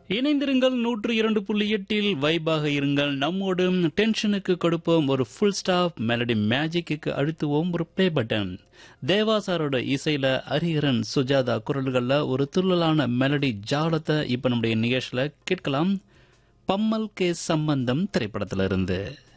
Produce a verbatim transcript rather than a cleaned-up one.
இணைந்திருங்கள் நூற்று இரண்டு புள்ளி எட்டில் வைபாக இருங்கள். நம்மோடு டென்ஷனுக்கு கொடுப்போம் ஒரு ஃபுல் ஸ்டாப், மெலடி மேஜிக்கு அழுத்துவோம் ஒரு ப்ளே பட்டன். தேவாசாரோட இசையில ஹரிஹரன் சுஜாதா குரல்கள்ல ஒரு துள்ளலான மெலடி ஜாலத்தை இப்ப நம்முடைய நிகழ்ச்சியில கேட்கலாம். பம்மல் கே சம்பந்தம் திரைப்படத்திலிருந்து.